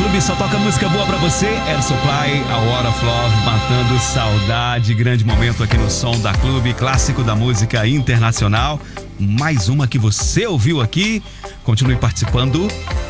Clube só toca música boa pra você. Air Supply, a War of Love, matando saudade. Grande momento aqui no Som da Clube, clássico da música internacional. Mais uma que você ouviu aqui. Continue participando.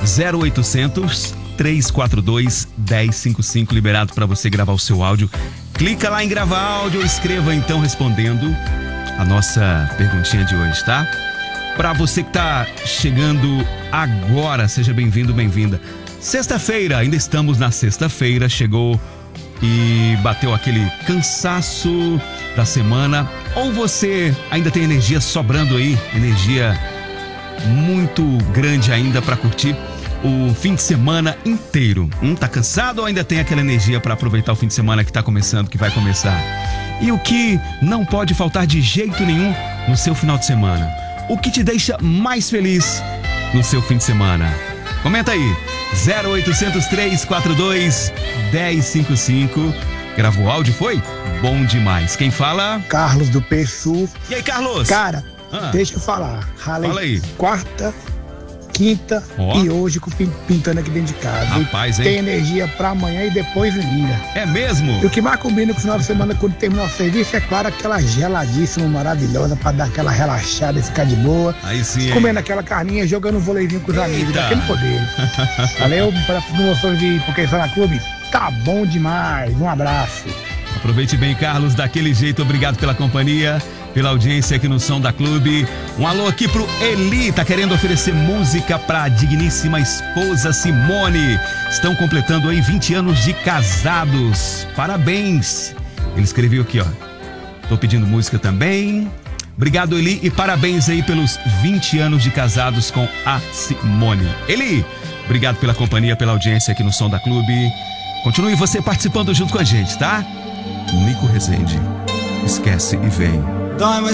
0800 342 1055, liberado para você gravar o seu áudio. Clica lá em gravar áudio, escreva então respondendo a nossa perguntinha de hoje, tá? Para você que tá chegando agora, seja bem-vindo, bem-vinda. Sexta-feira, ainda estamos na sexta-feira, chegou e bateu aquele cansaço da semana, ou você ainda tem energia sobrando aí, energia muito grande ainda para curtir o fim de semana inteiro. Tá cansado ou ainda tem aquela energia para aproveitar o fim de semana que tá começando, que vai começar? E o que não pode faltar de jeito nenhum no seu final de semana? O que te deixa mais feliz no seu fim de semana? Comenta aí, 0800 342 1055. Gravou áudio, foi? Bom demais. Quem fala? Carlos do Pessu. E aí, Carlos? Cara, deixa eu falar. Ralei Fala aí. Quarta, quinta e hoje pintando aqui dentro de casa. Rapaz, hein? Tem energia pra amanhã e depois ainda. É mesmo? E o que mais combina com o final de semana quando terminar o serviço é claro aquela geladíssima maravilhosa pra dar aquela relaxada e ficar de boa. Aí sim, comendo aquela carninha, jogando um voleizinho com os amigos, daquele poder. Valeu, para as promoções de Porque Está na Clube, tá bom demais. Um abraço. Aproveite bem, Carlos, daquele jeito. Obrigado pela companhia, pela audiência aqui no Som da Clube. Um alô aqui pro Eli, tá querendo oferecer música pra digníssima esposa Simone. Estão completando aí 20 anos de casados. Parabéns. Ele escreveu aqui, ó. Tô pedindo música também. Obrigado, Eli, e parabéns aí pelos 20 anos de casados com a Simone. Eli, obrigado pela companhia, pela audiência aqui no Som da Clube. Continue você participando junto com a gente, tá? Nico Rezende. Esquece e vem.